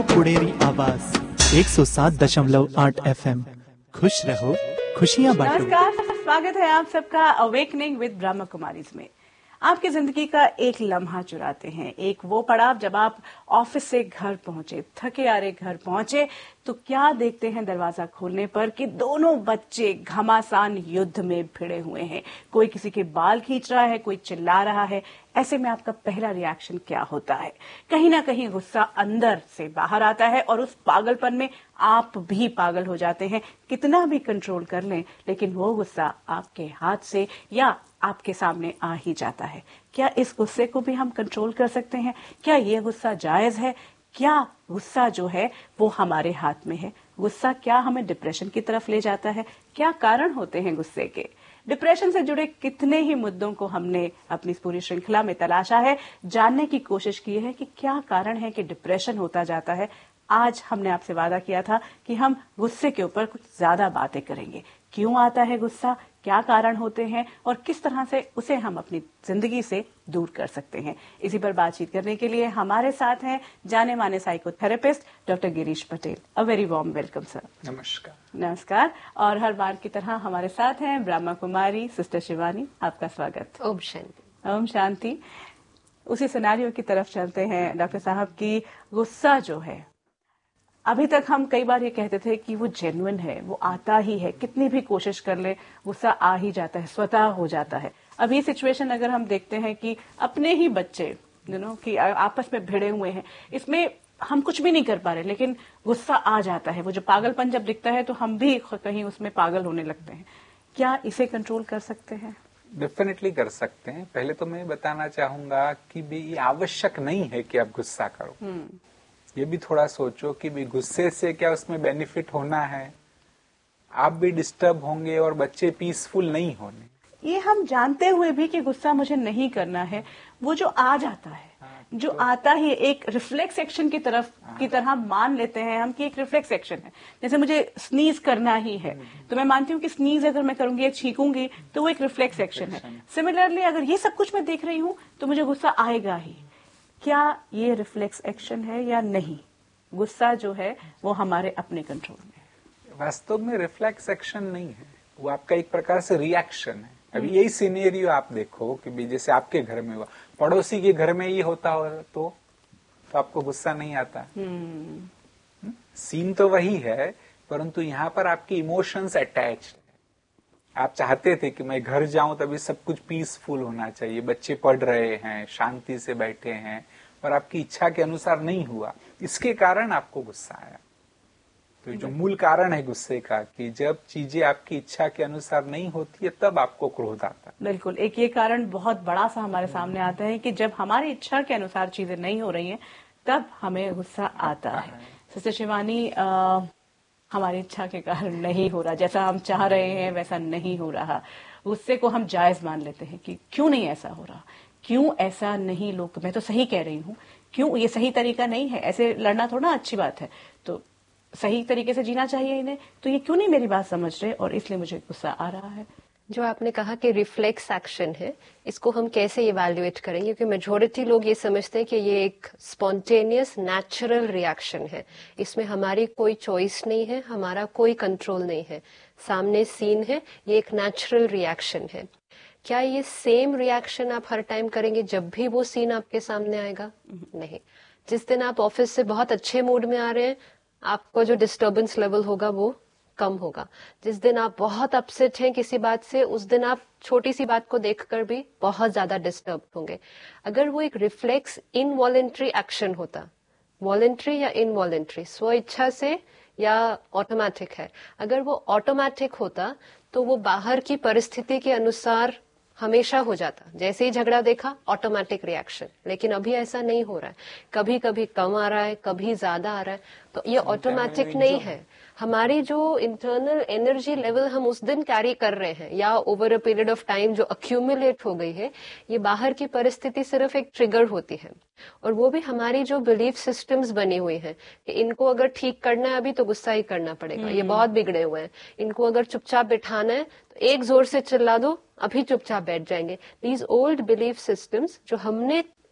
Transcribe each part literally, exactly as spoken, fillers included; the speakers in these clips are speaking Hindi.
पुड़ेरी आवाज एक सौ सात दशमलव आठ एफ एम। खुश रहो, खुशियाँ बांटो। नमस्कार, स्वागत है आप सबका अवेकनिंग विद ब्रह्मा कुमारीज में। आपकी जिंदगी का एक लम्हा चुराते हैं, एक वो पड़ाव जब आप ऑफिस से घर पहुंचे, थके हारे घर पहुंचे तो क्या देखते हैं दरवाजा खोलने पर कि दोनों बच्चे घमासान युद्ध में भिड़े हुए हैं। कोई किसी के बाल खींच रहा है, कोई चिल्ला रहा है। ऐसे में आपका पहला रिएक्शन क्या होता है? कहीं ना कहीं गुस्सा अंदर से बाहर आता है और उस पागलपन में आप भी पागल हो जाते हैं। कितना भी कंट्रोल कर लें लेकिन वो गुस्सा आपके हाथ से या आपके सामने आ ही जाता है। क्या इस गुस्से को भी हम कंट्रोल कर सकते हैं? क्या ये गुस्सा जायज है? क्या गुस्सा जो है वो हमारे हाथ में है? गुस्सा क्या हमें डिप्रेशन की तरफ ले जाता है? क्या कारण होते हैं गुस्से के? डिप्रेशन से जुड़े कितने ही मुद्दों को हमने अपनी पूरी श्रृंखला में तलाशा है, जानने की कोशिश की है कि क्या कारण है कि डिप्रेशन होता जाता है। आज हमने आपसे वादा किया था कि हम गुस्से के ऊपर कुछ ज्यादा बातें करेंगे। क्यों आता है गुस्सा, क्या कारण होते हैं और किस तरह से उसे हम अपनी जिंदगी से दूर कर सकते हैं। इसी पर बातचीत करने के लिए हमारे साथ हैं जाने माने psychotherapist doctor Girish Patel. A very warm welcome sir. नमस्कार। नमस्कार। और हर बार की तरह हमारे साथ हैं ब्रह्मा कुमारी सिस्टर शिवानी। आपका स्वागत। ओम शांति। ओम शांति। उसी सिनेरियो की तरफ चलते हैं डॉक्टर साहब की। गुस्सा जो है, अभी तक हम कई बार ये कहते थे कि वो जेन्युइन है, वो आता ही है, कितनी भी कोशिश कर ले गुस्सा आ ही जाता है, स्वतः हो जाता है। अब ये सिचुएशन अगर हम देखते हैं कि अपने ही बच्चे यू नो कि आपस में भिड़े हुए हैं, इसमें हम कुछ भी नहीं कर पा रहे लेकिन गुस्सा आ जाता है। वो जो पागलपन जब दिखता है तो हम भी कहीं उसमें पागल होने लगते हैं। क्या इसे कंट्रोल कर सकते हैं? डेफिनेटली कर सकते हैं। पहले तो मैं बताना चाहूंगा कि भी ये आवश्यक नहीं है कि आप गुस्सा करो। ये भी थोड़ा सोचो कि भी गुस्से से क्या उसमें बेनिफिट होना है? आप भी डिस्टर्ब होंगे और बच्चे पीसफुल नहीं होने। ये हम जानते हुए भी कि गुस्सा मुझे नहीं करना है, वो जो आ जाता है, हाँ, जो तो, आता ही एक रिफ्लेक्स एक्शन की तरफ हाँ, की तरह मान लेते हैं हम कि एक रिफ्लेक्स एक्शन है। जैसे मुझे स्नीज करना ही है तो मैं मानती हूँ कि स्नीज अगर मैं करूंगी या छींकूंगी तो वो एक रिफ्लेक्स एक्शन है। सिमिलरली अगर ये सब कुछ मैं देख रही हूँ तो मुझे गुस्सा आएगा ही। क्या ये रिफ्लेक्स एक्शन है या नहीं? गुस्सा जो है वो हमारे अपने कंट्रोल में है। वास्तव में रिफ्लेक्स एक्शन नहीं है, वो आपका एक प्रकार से रिएक्शन है। अभी यही सिनेरियो आप देखो कि भी जैसे आपके घर में हुआ, पड़ोसी के घर में ये होता हो तो, तो आपको गुस्सा नहीं आता। hmm. सीन तो वही है परंतु यहाँ पर आपके इमोशंस अटैच्ड। आप चाहते थे कि मैं घर जाऊं तभी सब कुछ पीसफुल होना चाहिए, बच्चे पढ़ रहे हैं, शांति से बैठे हैं, और आपकी इच्छा के अनुसार नहीं हुआ, इसके कारण आपको गुस्सा आया। तो जो मूल कारण है गुस्से का कि जब चीजें आपकी इच्छा के अनुसार नहीं होती है तब आपको क्रोध आता है। बिल्कुल, एक ये कारण बहुत बड़ा सा हमारे सामने आता है कि जब हमारी इच्छा के अनुसार चीजें नहीं हो रही हैं तब हमें गुस्सा आता है। सिस्टर शिवानी, आ, हमारी इच्छा के कारण नहीं हो रहा, जैसा हम चाह रहे हैं वैसा नहीं हो रहा, गुस्से को हम जायज मान लेते हैं कि क्यों नहीं ऐसा हो रहा, क्यों ऐसा नहीं, लोग मैं तो सही कह रही हूँ, क्यों ये सही तरीका नहीं है, ऐसे लड़ना थोड़ा अच्छी बात है, तो सही तरीके से जीना चाहिए इन्हें, तो ये क्यों नहीं मेरी बात समझ रहे और इसलिए मुझे गुस्सा आ रहा है। जो आपने कहा कि रिफ्लेक्स एक्शन है, इसको हम कैसे इवैल्यूएट करेंगे? क्योंकि मेजॉरिटी लोग ये समझते हैं कि ये एक स्पॉन्टेनियस नेचुरल रिएक्शन है, इसमें हमारी कोई चॉइस नहीं है, हमारा कोई कंट्रोल नहीं है, सामने सीन है, ये एक नेचुरल रिएक्शन है। क्या ये सेम रिएक्शन आप हर टाइम करेंगे जब भी वो सीन आपके सामने आएगा? नहीं। जिस दिन आप ऑफिस से बहुत अच्छे मूड में आ रहे हैं, आपको जो डिस्टर्बेंस लेवल होगा वो कम होगा। जिस दिन आप बहुत अपसेट हैं किसी बात से, उस दिन आप छोटी सी बात को देखकर भी बहुत ज्यादा डिस्टर्ब होंगे। अगर वो एक रिफ्लेक्स इनवॉलेंट्री एक्शन होता, वॉलेंट्री या इनवॉलेंट्री, स्व इच्छा से या ऑटोमेटिक है, अगर वो ऑटोमेटिक होता तो वो बाहर की परिस्थिति के अनुसार हमेशा हो जाता। जैसे ही झगड़ा देखा ऑटोमेटिक रिएक्शन, लेकिन अभी ऐसा नहीं हो रहा है। कभी कभी कम आ रहा है, कभी ज्यादा आ रहा है, तो ये ऑटोमेटिक नहीं है। हमारी जो इंटरनल एनर्जी लेवल हम उस दिन कैरी कर रहे हैं या over a period of time जो अक्यूमुलेट हो गई है, ये बाहर की परिस्थिति सिर्फ एक ट्रिगर होती है। और वो भी हमारी जो बिलीफ सिस्टम्स बनी हुई हैं कि इनको अगर ठीक करना है अभी तो गुस्सा ही करना पड़ेगा, ये बहुत बिगड़े हुए हैं, इनको अगर चुपचाप बिठाना है तो एक जोर से चिल्ला दो, अभी चुपचाप बैठ जाएंगे। दीज ओल्ड बिलीफ सिस्टम्स जो हमने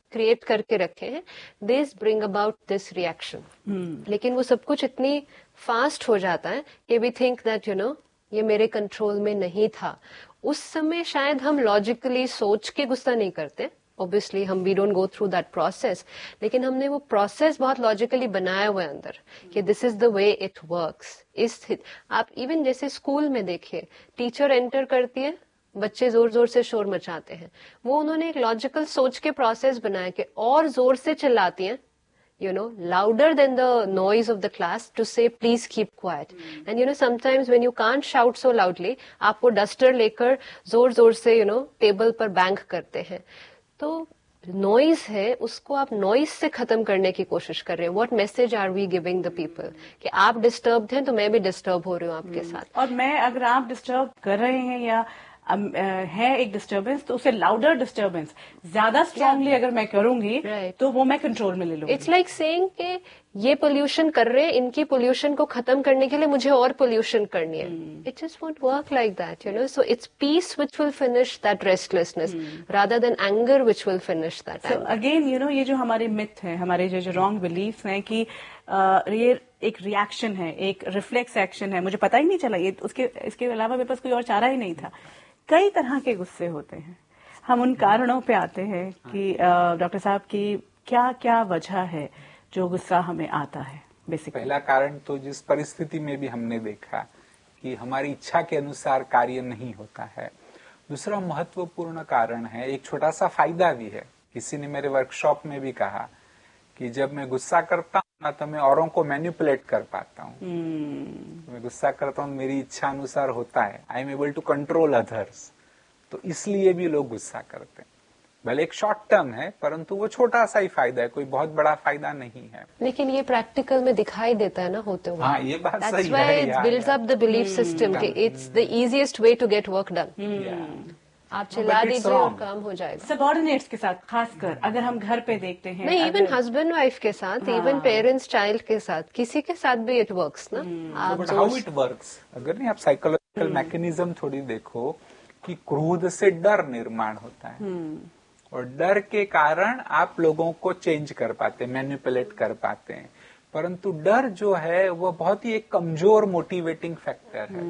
क्रिएट करके रखे हैं, this bring about this reaction. लेकिन वो सब कुछ इतनी फास्ट हो जाता है कि we think that you know ये मेरे कंट्रोल में नहीं था। उस समय शायद हम लॉजिकली सोच के गुस्सा नहीं करते, ऑब्वियसली हम we don't go through that process, लेकिन हमने वो प्रोसेस बहुत लॉजिकली बनाया हुआ है अंदर कि this is the way it works. इस आप इवन जैसे स्कूल में देखिए, टीचर एंटर करती है, बच्चे जोर जोर से शोर मचाते हैं, वो उन्होंने एक लॉजिकल सोच के प्रोसेस बनाया कि और जोर से चिल्लाती हैं, you know, louder than the noise of the class to say please keep quiet. Mm. And you know, sometimes when you can't shout so loudly, आप वो डस्टर लेकर जोर जोर से you know टेबल पर बैंग करते हैं। तो नॉइज है, उसको आप नॉइज से खत्म करने की कोशिश कर रहे हैं। What message are we giving the people कि आप डिस्टर्ब्ड हैं तो मैं भी डिस्टर्ब हो रही हूँ आपके mm. साथ। और मैं अगर आप डिस्टर्ब कर रहे हैं या Um, uh, है एक डिस्टर्बेंस, तो उसे लाउडर डिस्टर्बेंस ज्यादा स्ट्रांगली अगर मैं करूंगी right. तो वो मैं कंट्रोल में ले लूंगी। इट्स लाइक सेइंग कि ये पोल्यूशन कर रहे हैं, इनकी पोल्यूशन को खत्म करने के लिए मुझे और पोल्यूशन करनी है। It just won't work like that, you know. So it's piece which will finish that restlessness rather than anger which will finish that. So again you know, ये जो हमारे मिथ है, हमारे जो जो रॉन्ग बिलीफ हैं कि uh, ये एक रिएक्शन है, एक रिफ्लेक्स एक्शन है, मुझे पता ही नहीं चला, ये उसके इसके अलावा मेरे पास कोई और चारा ही नहीं था। कई तरह के गुस्से होते हैं। हम उन कारणों पे आते हैं कि डॉक्टर साहब की क्या क्या वजह है जो गुस्सा हमें आता है। बेसिकली पहला कारण तो जिस परिस्थिति में भी हमने देखा कि हमारी इच्छा के अनुसार कार्य नहीं होता है। दूसरा महत्वपूर्ण कारण है, एक छोटा सा फायदा भी है। किसी ने मेरे वर्कशॉप में भी कहा कि जब मैं गुस्सा करता हूँ ना तो मैं औरों को मैनिपुलेट कर पाता हूँ। hmm. मैं गुस्सा करता हूँ, मेरी इच्छा अनुसार होता है, I am able to control others. तो इसलिए भी लोग गुस्सा करते हैं। भले एक शॉर्ट टर्म है, परंतु वो छोटा सा ही फायदा है, कोई बहुत बड़ा फायदा नहीं है। लेकिन ये प्रैक्टिकल में दिखाई देता है ना होते हुए। हाँ, ये बात That's सही why है। it builds up the belief system कि it's the easiest way to get work done. Yeah. आप चिल्ला दीजिए और काम हो जाएगा। सबऑर्डिनेट्स के साथ, खासकर अगर हम घर पे देखते हैं, नहीं, इवन हस्बैंड वाइफ के साथ, इवन पेरेंट्स चाइल्ड के साथ, किसी के साथ भी इट वर्क्स ना। आप हाउ इट वर्क्स, अगर नहीं आप साइकोलॉजिकल मैकेनिज्म थोड़ी देखो कि क्रोध से डर निर्माण होता है और डर के कारण आप लोगों को चेंज कर पाते हैं, मैनिपुलेट कर पाते हैं। परंतु डर जो है वो बहुत ही एक कमजोर मोटिवेटिंग फैक्टर है।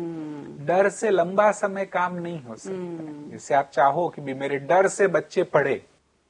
डर से लंबा समय काम नहीं हो सकता। जैसे आप चाहो कि भी मेरे डर से बच्चे पढ़े,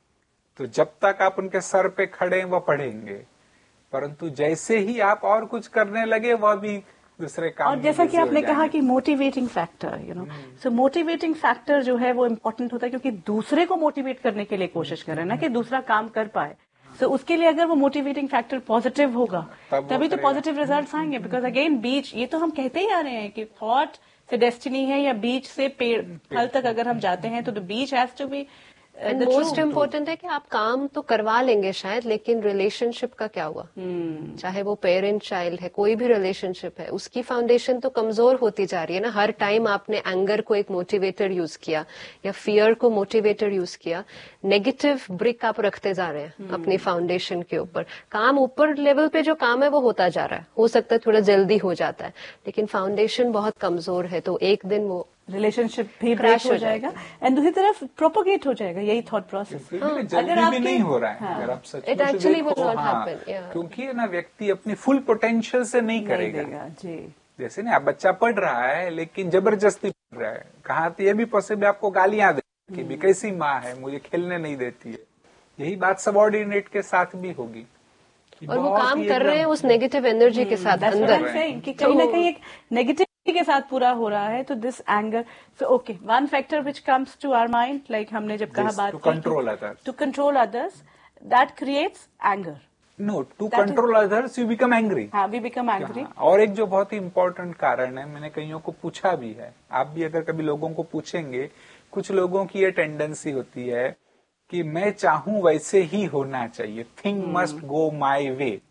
तो जब तक आप उनके सर पे खड़े वो पढ़ेंगे, परंतु जैसे ही आप और कुछ करने लगे वह भी दूसरे काम। और जैसा कि आपने कहा कि motivating factor, you know, so motivating factor जो है वो इम्पोर्टेंट होता है, क्योंकि दूसरे को मोटिवेट करने के लिए कोशिश कर रहे हैं ना कि दूसरा काम कर पाए। तो so, उसके लिए अगर वो मोटिवेटिंग फैक्टर पॉजिटिव होगा तभी तो पॉजिटिव रिजल्ट्स आएंगे। बिकॉज अगेन बीच, ये तो हम कहते ही आ रहे हैं कि थॉट से डेस्टिनी है, या बीच से पेड़ फल तक अगर हम जाते हैं तो the beach has to be. And most important है कि आप काम तो करवा लेंगे शायद, लेकिन रिलेशनशिप का क्या हुआ? hmm. चाहे वो पेरेंट चाइल्ड है, कोई भी रिलेशनशिप है, उसकी फाउंडेशन तो कमजोर होती जा रही है ना। हर टाइम आपने एंगर को एक मोटिवेटर यूज किया या फियर को मोटिवेटर यूज किया, नेगेटिव ब्रिक आप रखते जा रहे हैं hmm. अपनी फाउंडेशन के ऊपर। काम ऊपर लेवल पे जो काम है वो होता जा रहा है, हो सकता है थोड़ा जल्दी हो जाता है, लेकिन फाउंडेशन बहुत कमजोर है, तो एक दिन वो रिलेशनशिप भी ब्रेक हो जाएगा एंड दूसरी तरफ प्रोपोगेट हो जाएगा। यही थॉट प्रोसेस अगर भी नहीं हो रहा है। हाँ, अगर आप such it actually would not happen, क्योंकि ना व्यक्ति अपनी फुल पोटेंशियल से नहीं करेगा जी। जैसे ना आप बच्चा पढ़ रहा है लेकिन जबरदस्ती पढ़ रहा है, कहाँ तो ये भी पॉसिबल आपको गालियां दे कि भी कैसी माँ है, मुझे खेलने नहीं देती है। यही बात सबऑर्डिनेट के साथ भी होगी और वो काम कर रहे हैं उस नेगेटिव एनर्जी के साथ अंदर, कि कहीं ना कहीं एक नेगेटिव के साथ पूरा हो रहा है। तो this anger, so okay, one factor which comes to our mind, like हमने जब कहा बात to control others, to control others, that creates anger. No, to control others you become angry. हाँ, वी बिकम एंग्री। और एक जो बहुत ही इम्पोर्टेंट कारण है, मैंने कईयों को पूछा भी है, आप भी अगर कभी लोगों को पूछेंगे, कुछ लोगों की ये टेंडेंसी होती है कि मैं चाहूं वैसे ही होना चाहिए, थिंग मस्ट गो माई वे।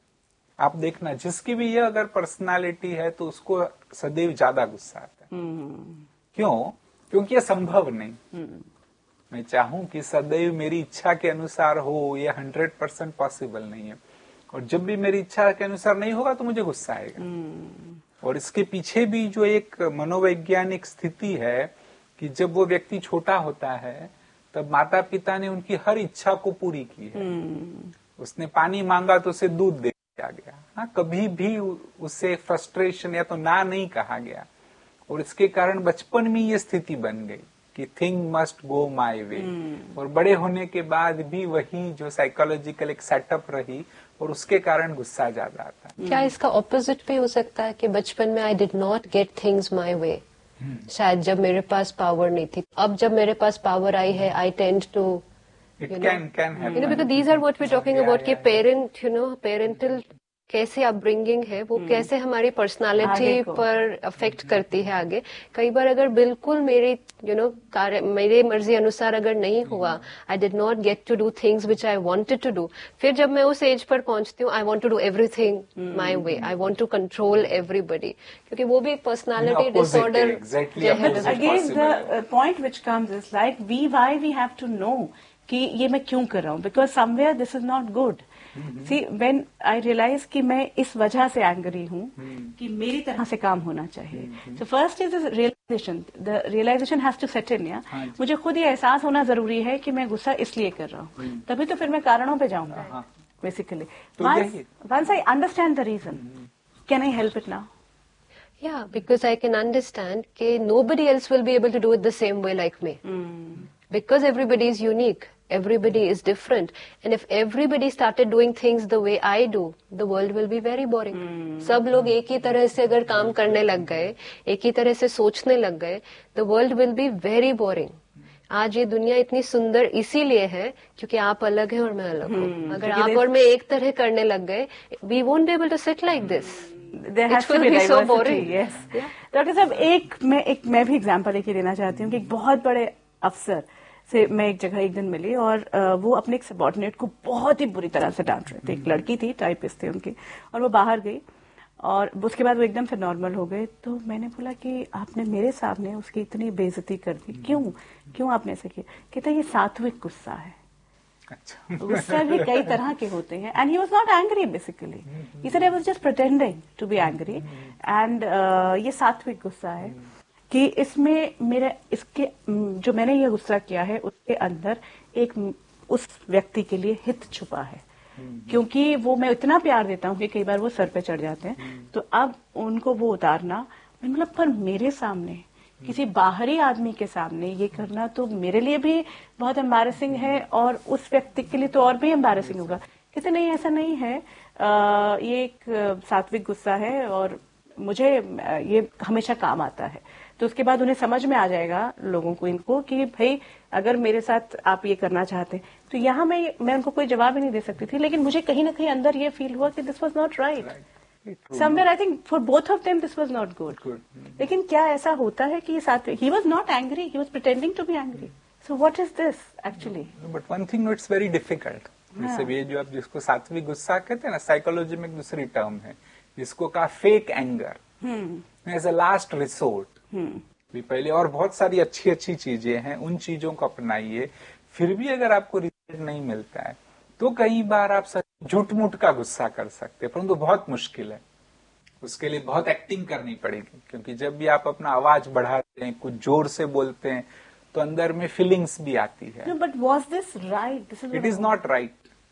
आप देखना, जिसकी भी ये अगर पर्सनालिटी है तो उसको सदैव ज्यादा गुस्सा आता है। hmm. क्यों? क्योंकि ये संभव नहीं। hmm. मैं चाहूं कि सदैव मेरी इच्छा के अनुसार हो, ये हंड्रेड परसेंट पॉसिबल नहीं है। और जब भी मेरी इच्छा के अनुसार नहीं होगा तो मुझे गुस्सा आएगा। hmm. और इसके पीछे भी जो एक मनोवैज्ञानिक स्थिति है कि जब वो व्यक्ति छोटा होता है तब माता पिता ने उनकी हर इच्छा को पूरी की है। उसने पानी मांगा तो उसे दूध दे दिया गया। हाँ, कभी भी उसे फ्रस्ट्रेशन या तो ना नहीं कहा गया, और इसके कारण बचपन में ये स्थिति बन गई कि thing must go my way. और बड़े होने के बाद भी वही जो साइकोलॉजिकल एक सेटअप रही, और उसके कारण गुस्सा ज्यादा आता है। क्या इसका ऑपोजिट भी हो सकता है कि बचपन में I did not get things my way, शायद जब मेरे पास पावर नहीं थी, अब जब मेरे पास पावर आई है I tend to It can can happen. You know, because these are what we're talking Yeah, about कि yeah, parent you know parental कैसे अपब्रिंगिंग है वो कैसे हमारी पर्सनालिटी आगे को। पर अफेक्ट करती है आगे। कई बार अगर बिल्कुल मेरी यू नो कार्य मेरे मर्जी अनुसार अगर नहीं हुआ, I did not gate to do things which I wanted to do, फिर जब मैं उस एज पर पहुंचती हूँ I want to do everything my way, I want to control everybody, क्योंकि वो भी personality disorder. Exactly opposite again possible. The point which comes is like we why we have to know कि ये मैं क्यों कर रहा हूँ, because somewhere this is not good. See when I realise कि मैं इस वजह से एंग्री हूँ कि मेरी तरह से काम होना चाहिए। So first is realisation, the realisation has to set इन। या मुझे खुद ये एहसास होना जरूरी है कि मैं गुस्सा इसलिए कर रहा हूँ, तभी तो फिर मैं कारणों पे जाऊंगा basically. Once I understand the reason, can I help it now? Yeah, because I can understand that nobody else will be able to do it the same way like me. Mm. Because everybody is unique, everybody is different, and if everybody started doing things the way I do, the world will be very boring. Mm. सब लोग एक ही तरह से अगर काम करने लग गए, एक ही तरह से सोचने लग गए, the world will be very boring. आज ये दुनिया इतनी सुंदर इसीलिए है क्योंकि आप अलग हैं और मैं अलग हूँ। hmm, अगर आप और मैं एक तरह करने लग गए, we won't be able to sit like this. There has to be diversity, yes. Doctor साहब, एक मैं एक मैं भी एग्जांपल एक ही देना चाहती हूँ कि एक बहुत बड़े अफसर से मैं एक जगह एक दिन मिली, और वो अपने एक सबॉर्डिनेट को बहुत ही बुरी तरह से डांट रहे थे। एक लड़की थी, टाइपिस्ट थे उनकी, और वो बाहर गई और उसके बाद वो एकदम से नॉर्मल हो गए। तो मैंने बोला कि आपने मेरे सामने उसकी इतनी बेइज्जती कर दी, क्यों क्यों आपने ऐसा किया? कहता ये सात्विक गुस्सा है। अच्छा। गुस्सा भी कई तरह के होते हैं, and he was not angry basically, he said I was just pretending to be angry, and ये सात्विक गुस्सा है कि इसमें मेरा इसके जो मैंने ये गुस्सा किया है उसके अंदर एक उस व्यक्ति के लिए हित छुपा है, क्योंकि वो मैं इतना प्यार देता हूँ कि कई बार वो सर पे चढ़ जाते हैं, तो अब उनको वो उतारना, मतलब पर मेरे सामने किसी बाहरी आदमी के सामने ये करना तो मेरे लिए भी बहुत एम्बैरेसिंग है, और उस व्यक्ति के लिए तो और भी एम्बैरेसिंग होगा। कहते नहीं, ऐसा नहीं है, आ, ये एक सात्विक गुस्सा है और मुझे ये हमेशा काम आता है। तो उसके बाद उन्हें समझ में आ जाएगा लोगों को, इनको, कि भाई अगर मेरे साथ आप ये करना चाहते हैं तो यहाँ मैं मैं उनको कोई जवाब ही नहीं दे सकती थी, लेकिन मुझे कहीं ना कहीं अंदर ये फील हुआ कि this was not right. Somewhere I think for both of them this was not good. लेकिन क्या ऐसा होता है कि साथ he was not angry, he was pretending to be angry. So what is this actually? But one thing it's very difficult. जैसे ये जो आप जिसको सात्विक गुस्सा कहते हैं ना, साइकोलॉजी में एक दूसरी टर्म है जिसको कहा fake anger, as a last resort. भी पहले और बहुत सारी अच्छी अच्छी चीजें हैं, उन चीजों को अपनाइए, फिर भी अगर आपको रिजल्ट नहीं मिलता है तो कई बार आप झूठ मूठ का गुस्सा कर सकते हैं, परंतु तो बहुत मुश्किल है, उसके लिए बहुत एक्टिंग करनी पड़ेगी। क्योंकि जब भी आप अपना आवाज बढ़ाते हैं, कुछ जोर से बोलते हैं, तो अंदर में फीलिंग्स भी आती है। But was this right? It is not right,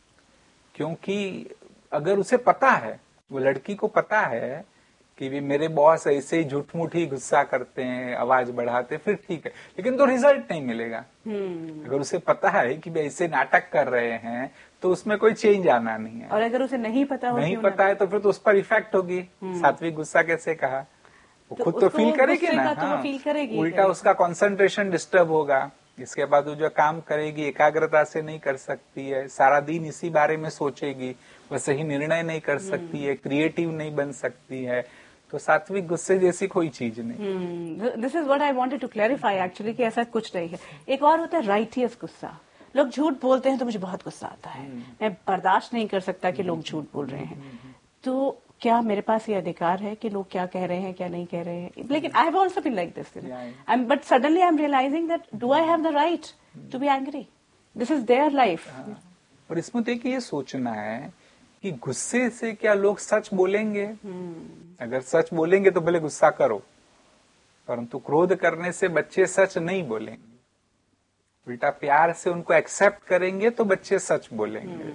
क्योंकि अगर उसे पता है, वो लड़की को पता है कि भी मेरे बॉस ऐसे ही झूठ मूठ ही गुस्सा करते हैं, आवाज बढ़ाते, फिर ठीक है, लेकिन तो रिजल्ट नहीं मिलेगा। hmm. अगर उसे पता है कि भाई ऐसे नाटक कर रहे हैं तो उसमें कोई चेंज आना नहीं है। और अगर उसे नहीं पता हो, नहीं पता है तो फिर तो उस पर इफेक्ट होगी। hmm. सात्विक गुस्सा कैसे कहा, वो तो खुद तो फील करेगी ना, हाँ, फील करेगी, उल्टा उसका कंसंट्रेशन डिस्टर्ब होगा। इसके बाद वो जो काम करेगी एकाग्रता से नहीं कर सकती है, सारा दिन इसी बारे में सोचेगी, वह सही निर्णय नहीं कर सकती है, क्रिएटिव नहीं बन सकती है। तो सात्विक गुस्से जैसी कोई चीज नहीं। This is what I wanted to clarify actually, कि ऐसा कुछ नहीं है। एक और होता है राइटियस गुस्सा। लोग झूठ बोलते हैं तो मुझे बहुत गुस्सा आता है, मैं बर्दाश्त नहीं कर सकता कि लोग झूठ बोल रहे हैं। तो क्या मेरे पास ये अधिकार है कि लोग क्या कह रहे हैं क्या नहीं कह रहे हैं? लेकिन I have also been like this, but suddenly I am realising that do I have the right to be angry? This is their life. और इसमें देखिए ये सोचना है कि गुस्से से क्या लोग सच बोलेंगे? hmm. अगर सच बोलेंगे तो भले गुस्सा करो, परंतु क्रोध करने से बच्चे सच नहीं बोलेंगे। उल्टा प्यार से उनको एक्सेप्ट करेंगे तो बच्चे सच बोलेंगे।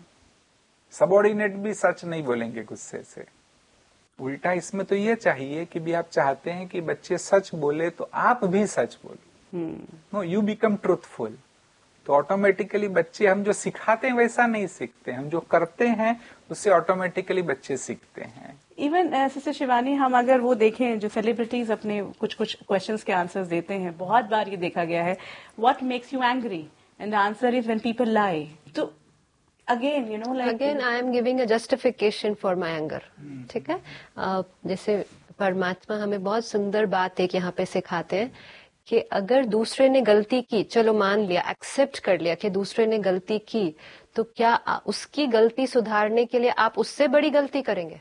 सबऑर्डिनेट भी सच नहीं बोलेंगे गुस्से से। उल्टा इसमें तो ये चाहिए कि भी आप चाहते हैं कि बच्चे सच बोले तो आप भी सच बोलो। No, you become truthful. तो ऑटोमेटिकली बच्चे, हम जो सिखाते हैं वैसा नहीं सीखते, हम जो करते हैं उससे ऑटोमेटिकली बच्चे सीखते हैं। इवन सिस्टर शिवानी, हम अगर वो देखें जो सेलिब्रिटीज अपने कुछ कुछ क्वेश्चंस के आंसर्स देते हैं, बहुत बार ये देखा गया है, what makes you angry, and the answer is when people लाई। तो again you know like again I am giving a justification for my anger. ठीक है, uh, जैसे परमात्मा हमें बहुत सुंदर बात एक यहाँ पे सिखाते हैं कि अगर दूसरे ने गलती की, चलो मान लिया, एक्सेप्ट कर लिया कि दूसरे ने गलती की, तो क्या उसकी गलती सुधारने के लिए आप उससे बड़ी गलती करेंगे?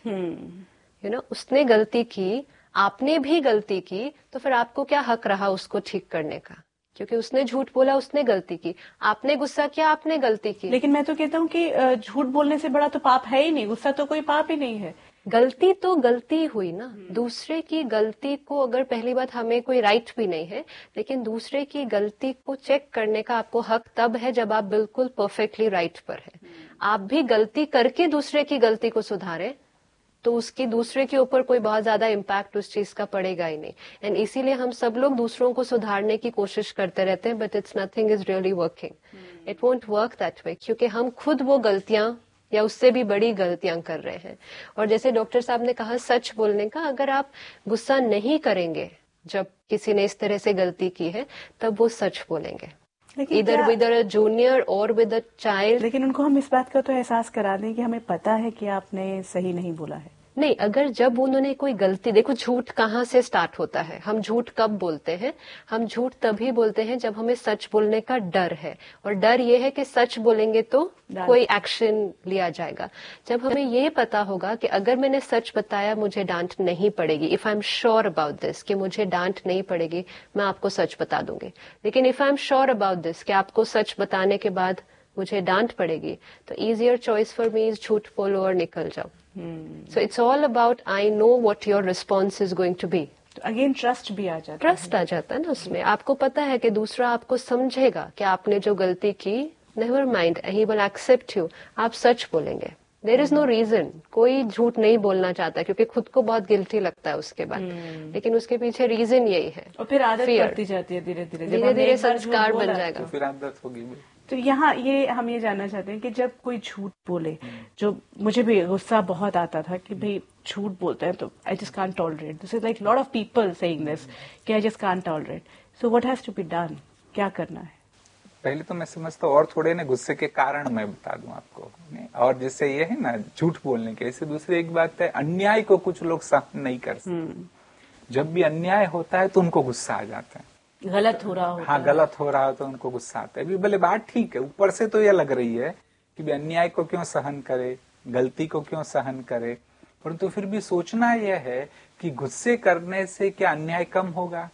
यू नो, उसने गलती की, आपने भी गलती की, तो फिर आपको क्या हक रहा उसको ठीक करने का? क्योंकि उसने झूठ बोला, उसने गलती की, आपने गुस्सा किया, आपने गलती की। लेकिन मैं तो कहता हूँ कि झूठ बोलने से बड़ा तो पाप है ही नहीं, गुस्सा तो कोई पाप ही नहीं है। गलती तो गलती हुई ना, दूसरे की गलती को, अगर पहली बात हमें कोई राइट भी नहीं है, लेकिन दूसरे की गलती को चेक करने का आपको हक तब है जब आप बिल्कुल परफेक्टली राइट पर है। आप भी गलती करके दूसरे की गलती को सुधारें तो उसकी दूसरे के ऊपर कोई बहुत ज्यादा इम्पैक्ट उस चीज का पड़ेगा ही नहीं। एंड इसीलिए हम सब लोग दूसरों को सुधारने की कोशिश करते रहते हैं, but it's nothing is really working. It won't work that way, क्योंकि हम खुद वो गलतियां या उससे भी बड़ी गलतियां कर रहे हैं। और जैसे डॉक्टर साहब ने कहा सच बोलने का, अगर आप गुस्सा नहीं करेंगे जब किसी ने इस तरह से गलती की है, तब वो सच बोलेंगे, इधर विद अ जूनियर और विद अ चाइल्ड। लेकिन उनको हम इस बात का तो एहसास करा दें कि हमें पता है कि आपने सही नहीं बोला है। नहीं, अगर जब उन्होंने कोई गलती, देखो झूठ कहाँ से स्टार्ट होता है, हम झूठ कब बोलते हैं? हम झूठ तभी बोलते हैं जब हमें सच बोलने का डर है, और डर ये है कि सच बोलेंगे तो कोई एक्शन लिया जाएगा। जब हमें ये पता होगा कि अगर मैंने सच बताया मुझे डांट नहीं पड़ेगी, if I am sure about this कि मुझे डांट नहीं पड़ेगी, मैं आपको सच बता दूंगी। लेकिन if I am sure about this कि आपको सच बताने के बाद मुझे डांट पड़ेगी, तो easier choice for me is झूठ बोलो और निकल जाओ। So it's all about I know what your response is going to be. तो अगेन ट्रस्ट भी आ जाता ट्रस्ट आ जाता है ना उसमें। आपको पता है कि दूसरा आपको समझेगा कि आपने जो गलती की, never mind, he will accept you. आप सच बोलेंगे, देयर इज नो रीजन। कोई झूठ नहीं बोलना चाहता क्योंकि खुद को बहुत गिल्टी लगता है उसके बाद, लेकिन उसके पीछे रीजन यही है। और फिर आदत पड़ती जाती है, धीरे धीरे धीरे धीरे संस्कार बन जाएगा, तो फिर आदत होगी। तो यहाँ ये हम ये जानना चाहते हैं कि जब कोई झूठ बोले, जो मुझे भी गुस्सा बहुत आता था कि भाई झूठ बोलते हैं तो I just can't tolerate this, is like lot of people saying this कि I just can't tolerate. So what has to be done, क्या करना है? पहले तो मैं समझता हूँ और थोड़े ना गुस्से के कारण मैं बता दूं आपको। और जैसे ये है ना झूठ बोलने के, ऐसे दूसरी एक बात है, अन्याय को कुछ लोग सहन नहीं कर सकते। जब भी अन्याय होता है तो उनको गुस्सा आ जाता है, गलत हो रहा होता हाँ है। गलत हो रहा हो तो उनको गुस्सा आता है। भी भले बात ठीक है, ऊपर से तो यह लग रही है कि भी अन्याय को क्यों सहन करे, गलती को क्यों सहन करे, परंतु फिर भी सोचना यह है कि गुस्से करने से क्या अन्याय कम होगा?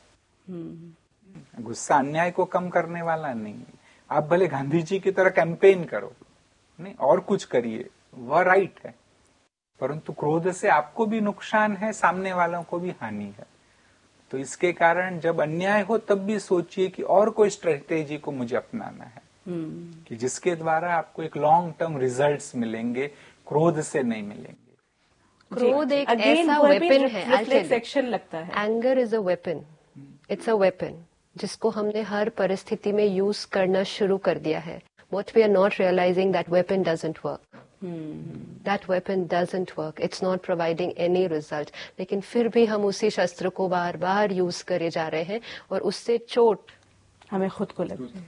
गुस्सा अन्याय को कम करने वाला नहीं। आप भले गांधी जी की तरह कैंपेन करो, नहीं और कुछ करिए, वह राइट है, परंतु क्रोध से आपको भी नुकसान है, सामने वालों को भी हानि है। तो इसके कारण जब अन्याय हो तब भी सोचिए कि और कोई स्ट्रेटेजी को मुझे अपनाना है, hmm. कि जिसके द्वारा आपको एक लॉन्ग टर्म रिजल्ट्स मिलेंगे, क्रोध से नहीं मिलेंगे। क्रोध एक ऐसा वेपन है, रिफ्लेक्शन लगता है। Anger is a weapon, it's a weapon जिसको हमने हर परिस्थिति में यूज करना शुरू कर दिया है। What we are not realizing, that weapon doesn't work. Hmm. That weapon doesn't work. It's not providing any result. लेकिन फिर भी हम उसी शस्त्र को बार बार यूज करे जा रहे हैं और उससे चोट हमें खुद को लगती है।